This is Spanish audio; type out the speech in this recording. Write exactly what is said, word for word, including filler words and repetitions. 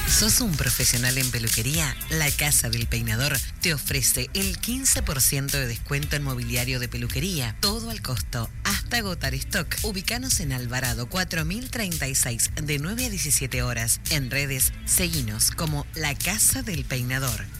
¿Sos un profesional en peluquería? La Casa del Peinador te ofrece el quince por ciento de descuento en mobiliario de peluquería. Todo al costo, hasta agotar stock. Ubicanos en Alvarado cuatro mil treinta y seis de nueve a diecisiete horas. En redes, seguinos como La Casa del Peinador.